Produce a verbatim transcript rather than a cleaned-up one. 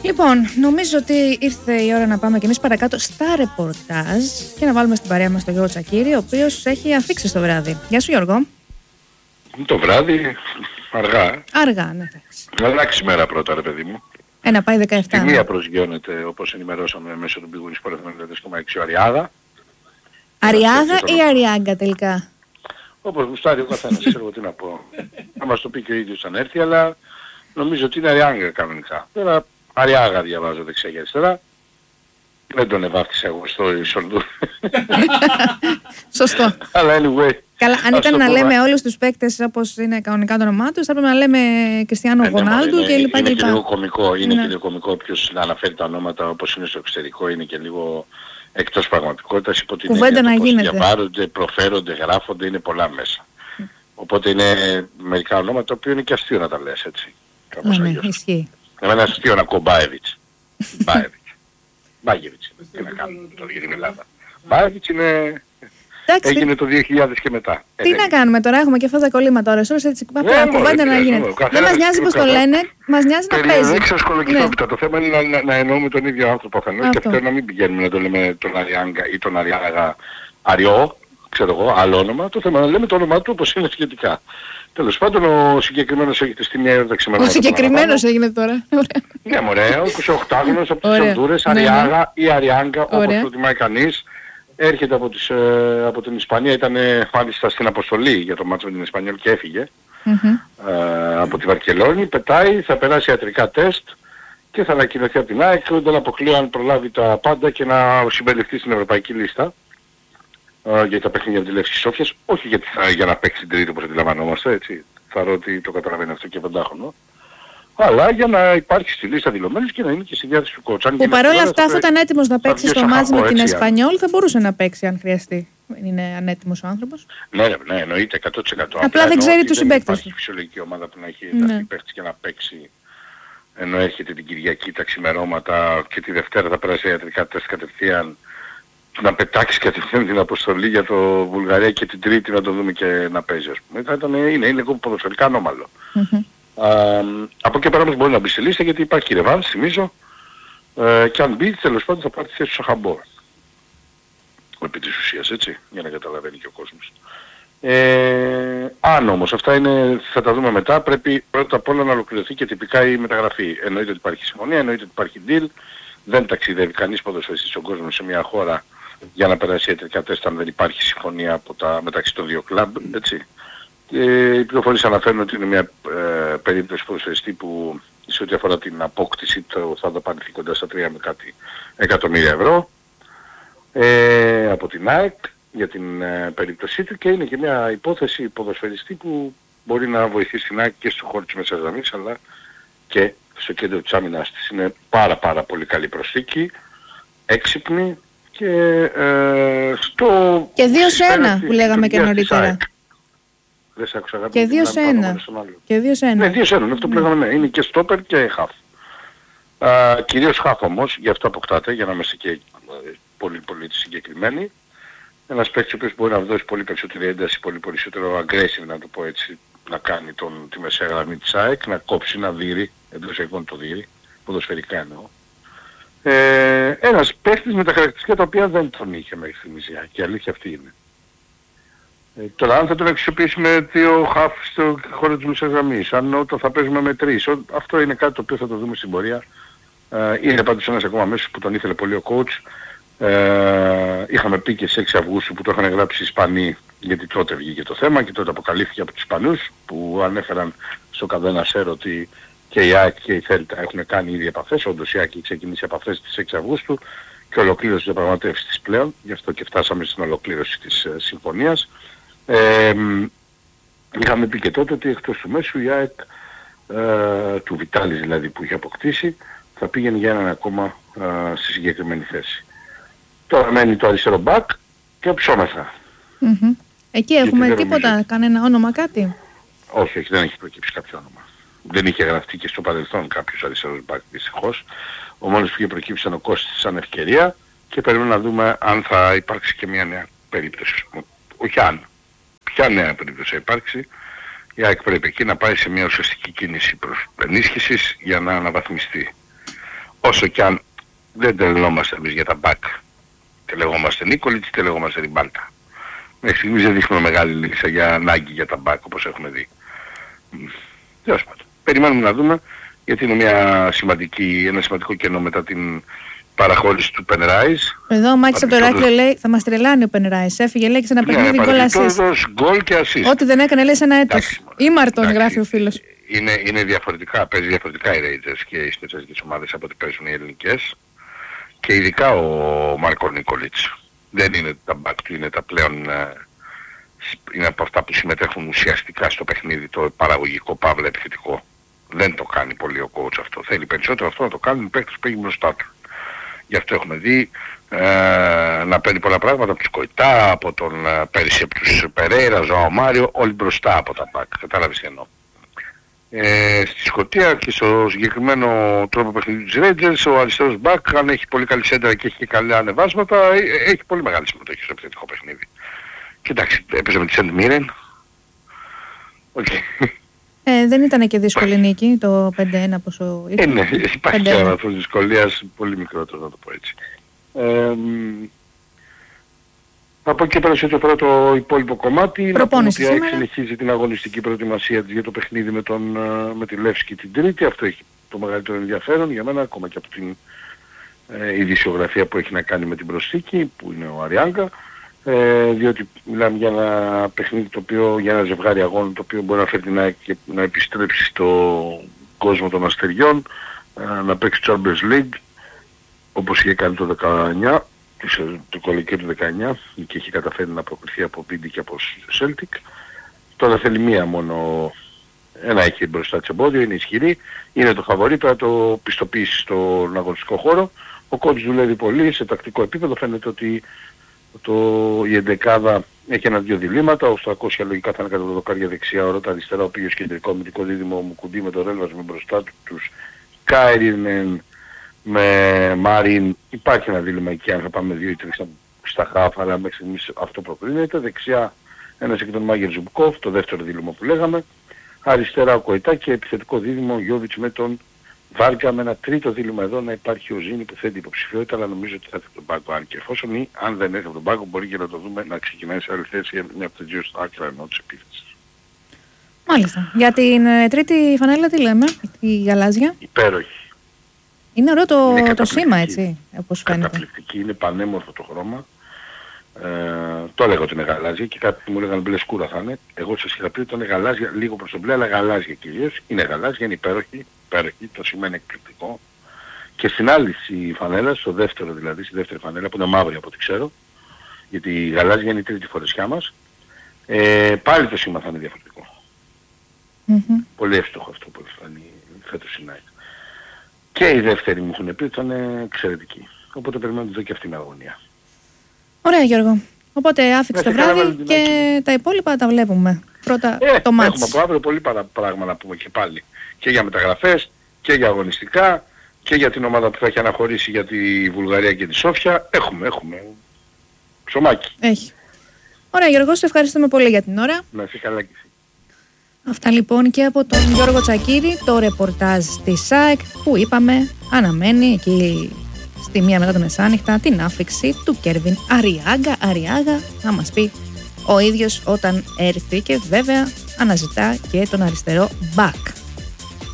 Λοιπόν, νομίζω ότι ήρθε η ώρα να πάμε κι εμείς παρακάτω στα ρεπορτάζ και να βάλουμε στην παρέα μας τον Γιώργο Τσακίρη, ο οποίος έχει αφήξει το βράδυ. Γεια σου, Γιώργο. Το βράδυ, αργά. Αργά, ναι, εντάξει. Να αλλάξει μέρα πρώτα, ρε παιδί μου. Ένα πάει δεκαεπτά. Στη μία προσγειώνεται, όπως ενημερώσαμε μέσω του Big Win Sport εβδομήντα κόμμα έξι ο Αριάγα. Αριάγα ή Αριάγκα τελικά? Όπως γουστάρει ο καθένας, ξέρω τι να πω. Θα μας το πει και ο ίδιος αν έρθει, αλλά νομίζω ότι είναι Αριάγκα κανονικά. Τώρα Αριάγα διαβάζω δεξιά και αριστερά. Δεν τον ευάφτισα εγώ στο Ισορντού. Σωστό. Αλλά anyway. Καλά, αν ήταν να λέμε όλους τους παίκτες όπως είναι κανονικά το όνομά τους, θα πρέπει να λέμε Κριστιάνο Ρονάλντου και λοιπά. Είναι και λίγο κωμικό, είναι και λίγο κωμικό όποιος να αναφέρει τα ονόματα όπως είναι στο εξωτερικό, είναι και λίγο εκτός πραγματικότητας, υπό την έννοια του πώς διαβάζονται, προφέρονται, γράφονται, είναι πολλά μέσα. Οπότε είναι μερικά ονόματα, τα οποία είναι και αστείο να τα λες έτσι. Ναι, ναι, ισχύει. Εμένα αστείο να ακούω Μπάεβιτς. Μπάεβιτς. Μπάγεβιτς. Τι να κάνω τώρα για την Ελλάδα. Μπάεβιτς είναι... Εντάξει, έγινε το δύο χιλιάδες και μετά. Τι ε, να κάνουμε τώρα, έχουμε και αυτά τα κολλήματα ώρες ώρες έτσι απλά κουβέντα να γίνεται. Δεν μας νοιάζει πως το λένε, μας νοιάζει να παίζει. Δεν ξέρω σκολοκυθόπιτα. Το θέμα είναι να, να εννοούμε τον ίδιο άνθρωπο αφενός και αυτό να μην πηγαίνουμε να το λέμε τον Αριάγκα ή τον Αριάγα Αριό, ξέρω εγώ, άλλο όνομα. Το θέμα είναι να λέμε το όνομά του όπως είναι σχετικά. Τέλος πάντων ο συγκεκριμένος έχετε στη μία ώρα ξημερώματα. Ο συγκεκριμένος έγινε τώρα. Ναι μωρέ, ο εικοσιοκτάχρονος από τις Ονδούρες, Αριάγα ή Αριάγκα όπως το τιμάει κανείς. Έρχεται από, τις, ε, από την Ισπανία, ήταν μάλιστα στην αποστολή για το μάτσο με την Ισπανιόλ και έφυγε mm-hmm. ε, από τη Βαρκελόνη, πετάει, θα περάσει ιατρικά τεστ και θα ανακοινωθεί από την ΑΕΚ, δεν αποκλείω αν προλάβει τα πάντα και να συμπεριληφθεί στην ευρωπαϊκή λίστα ε, για τα παιχνίδια της Λεύσκης Σόφιας, όχι γιατί θα, για να παίξει την τρίτη όπως αντιλαμβανόμαστε, έτσι, θα ρω ότι το καταλαβαίνει αυτό και πεντάχρονο. Αλλά για να υπάρχει στη λίστα δηλωμένης και να είναι και στη διάθεση του κότσα. Που παρόλα αυτά θα ήταν έτοιμος να παίξει στο μάτς με την Εσπανιόλ, θα μπορούσε να παίξει αν χρειαστεί. Είναι ανέτοιμος ο άνθρωπος. Ναι, ναι, εννοείται εκατό τοις εκατό. Απλά δεν ξέρει τους συμπαίκτες του. Δεν υπάρχει φυσιολογική ομάδα που να έχει ναι. παίχτης και να παίξει. Ενώ έρχεται την Κυριακή τα ξημερώματα και τη Δευτέρα θα περάσει ιατρικά τεστ κατευθείαν. Να πετάξει κατευθείαν την αποστολή για το Βουλγαρία και την Τρίτη να το δούμε και να παίζει ας πούμε. Θα ήταν, είναι, είναι λίγο ποδοσφαιρικά ανώμαλο. Mm-hmm. Uh, από εκεί πέρα όμως μπορεί να μπει στη λίστα γιατί υπάρχει ρεβάνς, θυμίζω, uh, και αν μπει τέλος πάντων θα πάρει τη θέση του Σαχαμπόρ. Επί της ουσίας, έτσι, για να καταλαβαίνει και ο κόσμος. Ε, αν όμως αυτά είναι, θα τα δούμε μετά, πρέπει πρώτα απ' όλα να ολοκληρωθεί και τυπικά η μεταγραφή. Εννοείται ότι υπάρχει συμφωνία, εννοείται ότι υπάρχει deal, δεν ταξιδεύει κανείς ποδοσφαιριστής στον κόσμο σε μια χώρα για να περάσει ιατρικά τεστ αν δεν υπάρχει συμφωνία από τα, μεταξύ των δύο κλαμπ, έτσι. Ε, οι πληροφορίες αναφέρουν ότι είναι μια ε, περίπτωση ποδοσφαιριστή που σε ό,τι αφορά την απόκτηση το, θα δαπανηθεί κοντά στα τρία με κάτι εκατομμύρια ευρώ ε, από την ΑΕΚ για την ε, περίπτωσή του και είναι και μια υπόθεση ποδοσφαιριστή που μπορεί να βοηθήσει την ΑΕΚ και στο χώρο της μεσαίας γραμμής αλλά και στο κέντρο της άμυνας της. Είναι πάρα πάρα πολύ καλή προσθήκη, έξυπνη και ε, στο... Και δύο σε ένα που λέγαμε και νωρίτερα. Δεν σε άκουσα αγάπη. Και δύο σε ένα. Και δύο σε ένα. Ναι, δύο σε ένα. Αυτό που λέγαμε, ναι. Είναι και στόπερ και χαφ. Α, κυρίως χαφ όμως, γι' αυτό αποκτάτε, για να είμαστε και πολύ πολύ συγκεκριμένοι. Ένας παίκτης ο οποίος μπορεί να δώσει πολύ περισσότερη ένταση, πολύ περισσότερο aggressive να το πω έτσι, να κάνει τον, τη μεσαία γραμμή της ΑΕΚ, να κόψει, να δείρει, εντός εγγών το δείρει, ποδοσφαιρικά εννοώ. Ε, ένας παίκτης με τα χαρακτηριστικά τα οποία δεν τον είχε μέχρι στιγμής η ΑΕΚ, και η αλήθεια αυτή είναι. Ε, τώρα αν θα τον αξιοποιήσουμε δύο χαφ στο χώρο της μεσαίας γραμμής, αν όταν θα παίζουμε με τρεις, αυτό είναι κάτι το οποίο θα το δούμε στην πορεία. Ε, είναι πάντως ένας ακόμα μέσος που τον ήθελε πολύ ο coach. Ε, είχαμε πει και στις έξι Αυγούστου που το είχαν γράψει οι Ισπανοί, γιατί τότε βγήκε το θέμα και τότε αποκαλύφθηκε από τους Ισπανούς που ανέφεραν στο καθένα σέρ ότι και η ΑΕΚ και η Θέλτα έχουν κάνει ήδη επαφές. Όντως η ΑΕΚ έχει ξεκινήσει επαφές στις έξι Αυγούστου και ολοκλήρωσε τις διαπραγματεύσεις της πλέον, γι' αυτό και φτάσαμε στην ολοκλήρωση της ε, συμφωνίας. Ε, είχαμε πει και τότε ότι εκτός του μέσου η ΑΕΚ ε, του Βιτάλης δηλαδή που είχε αποκτήσει θα πήγαινε για έναν ακόμα ε, στη συγκεκριμένη θέση. Τώρα μένει το αριστερό μπακ και ψώμεθα. Mm-hmm. Εκεί έχουμε τίποτα, νομίζω... κανένα όνομα κάτι? Όχι, όχι, δεν έχει προκύψει κάποιο όνομα. Δεν είχε γραφτεί και στο παρελθόν κάποιος αριστερός μπακ δυστυχώς. Ο μόνος που είχε προκύψει ήταν ο Κώστης σαν ευκαιρία και περιμένουμε να δούμε αν θα υπάρξει και μια νέα περίπτωση. Όχι αν. Ποια νέα περίπτωση θα υπάρξει. Η ΑΕΚ πρέπει εκεί να πάει σε μια ουσιαστική κίνηση προς ενίσχυσης για να αναβαθμιστεί. όσο κι αν δεν τελειώνομαστε εμείς για τα back. Τελεγόμαστε Νίκολιτς, τελεγόμαστε Ριμπάλτα. Μέχρι στιγμής δεν δείχνουμε μεγάλη λύση για ανάγκη για τα back όπως έχουμε δει. Τέλος πάντων. Περιμένουμε να δούμε, γιατί είναι μια σημαντική, ένα σημαντικό κενό μετά την παραχώρηση του Πενράις. Εδώ ο Μάκης από το Ηράκλειο λέει θα μας τρελάνει ο Πενράις. Έφυγε λέει και σε ένα παιχνίδι γκολ assist. Γκολ και assist. Ό,τι δεν έκανε λέει σε ένα έτος. Ήμαρτον γράφει ο φίλος. Είναι, είναι διαφορετικά, παίζει διαφορετικά οι Rangers και οι σπετσιαλικές ομάδες από ό,τι παίζουν οι ελληνικές. Και ειδικά ο Μάρκο Νίκολιτς. Δεν είναι τα back του, είναι τα πλέον... είναι από αυτά που συμμετέχουν ουσιαστικά στο παιχνίδι, το παραγωγικό παύλα επιθετικό. Δεν το κάνει πολύ ο coach αυτό. Θέλει περισσότερο αυτό να το κάνουν οι παίκτες που πήγαινε μπροστά του. Γι' αυτό έχουμε δει ε, να παίρνει πολλά πράγματα από τους Κοϊτά, από τον ε, πέρυσι από τους Περέιρα, Ζωάο Μάριο, όλοι μπροστά από τα back. Κατάλαβες τι εννοώ. Ε, στη Σκωτία και στο συγκεκριμένο τρόπο παιχνιδιού της Rangers, ο αριστερός back, αν έχει πολύ καλή σέντρα και έχει και καλά ανεβάσματα, έχει πολύ μεγάλη συμμετοχή στο επιθετικό παιχνίδι. Κοιτάξτε, έπαιζε με τη Σεντ Μίρεν. Okay. Ε, δεν ήταν και δύσκολη νίκη το πέντε ένα πόσο ήρθε. Ε, ναι, υπάρχει και ένα βαθμός δυσκολίας πολύ μικρότερο, να το πω έτσι. Ε, από εκεί πέρα σε ό,τι αφορά το υπόλοιπο κομμάτι, προπόνηση η ΑΕΚ συνεχίζει την αγωνιστική προετοιμασία της για το παιχνίδι με, τον, με τη Λεύσκη την Τρίτη. Αυτό έχει το μεγαλύτερο ενδιαφέρον για μένα, ακόμα και από την ε, ειδησιογραφία που έχει να κάνει με την προσθήκη, που είναι ο Αριάγκα. Ε, διότι μιλάμε για ένα παιχνίδι το οποίο, για ένα ζευγάρι αγώνων το οποίο μπορεί να φέρει την ΑΕΚ και να επιστρέψει στο κόσμο των αστεριών, ε, να παίξει Champions League όπως είχε κάνει το δεκαεννιά, το καλοκαίρι του δεκαεννιά και είχε καταφέρει να προκριθεί από Πίντι και από Celtic. Τώρα θέλει μία μόνο, ένα έχει μπροστά της εμπόδιο, είναι ισχυρή, είναι το φαβορί, πρέπει να το πιστοποιήσει στον αγωνιστικό χώρο. Ο coach δουλεύει πολύ σε τακτικό επίπεδο, φαίνεται ότι το, η εντεκάδα έχει ένα-δύο διλήμματα. Ο Στρακόσια λογικά θα είναι κατά το δοκάρια δεξιά, ο Ρώτα αριστερά, ο οποίος κεντρικό αμυντικό δίδυμο Μουκουντή με το Ρέλβας με μπροστά του, τους Κάιριν με Μάριν. Υπάρχει ένα δίλημμα εκεί αν θα πάμε δύο ή τρεις στα χάφ, αλλά μέχρι στιγμής αυτό προκρίνεται. Δεξιά ένας εκ των Μάγερ Ζουμπκόφ, το δεύτερο δίλημμα που λέγαμε. Αριστερά ο Κοϊτά και επιθετικό δίδυμο Γιώβιτς με τον Βάρκα, με ένα τρίτο δίλημμα εδώ να υπάρχει ο Ζήνη που θέτει υποψηφιότητα, αλλά νομίζω ότι θα έρθει από τον πάγκο. Αν και εφόσον ή αν δεν έρθει από τον πάγκο μπορεί και να το δούμε να ξεκινάει σε άλλη θέση μια από τις δύο στα άκρα ενώ της επίθεσης. Μάλιστα. Για την ε, τρίτη φανέλα τι λέμε, η γαλάζια. Υπέροχη. Είναι ωραίο το, είναι το σήμα έτσι, όπως φαίνεται. Καταπληκτική, είναι πανέμορφο το χρώμα. Ε, το έλεγα ότι είναι γαλάζια και κάποιοι μου λέγανε μπλε σκούρα θα είναι. Εγώ σας είχα πει ότι ήταν γαλάζια, λίγο προς το μπλε, αλλά γαλάζια κυρίως. Είναι γαλάζια, είναι υπέροχη, υπέροχη, το σήμα είναι εκπληκτικό. Και στην άλλη η φανέλα, στο δεύτερο δηλαδή, στη δεύτερη φανέλα που είναι μαύρη από ό,τι ξέρω, γιατί η γαλάζια είναι η τρίτη φορεσιά μας, ε, πάλι το σήμα θα είναι διαφορετικό. Mm-hmm. Πολύ εύστοχο αυτό που φανεί φέτος η Nike. Και οι δεύτεροι μου έχουν πει ότι ήταν εξαιρετική. Οπότε περιμένω εδώ και αυτή την αγωνία. Ωραία Γιώργο. Οπότε άφηξε το βράδυ και τα υπόλοιπα τα βλέπουμε. Πρώτα ε, το μάτς. Έχουμε από αύριο πολύ πράγμα να πούμε και πάλι. Και για μεταγραφές και για αγωνιστικά και για την ομάδα που θα έχει αναχωρήσει για τη Βουλγαρία και τη Σόφια. Έχουμε, έχουμε. Ψωμάκι. Έχει. Ωραία Γιώργο, σε ευχαριστούμε πολύ για την ώρα. Να είσαι καλά και εσύ. Αυτά λοιπόν και από τον Γιώργο Τσακίρη, το ρεπορτάζ της ΣΑΕΚ που είπαμε αναμένει εκεί στη μία μετά το μεσάνυχτα την άφηξη του Κέρβιν Αριάγκα. Αριάγκα να μας πει ο ίδιος όταν έρθει και βέβαια αναζητά και τον αριστερό μπακ.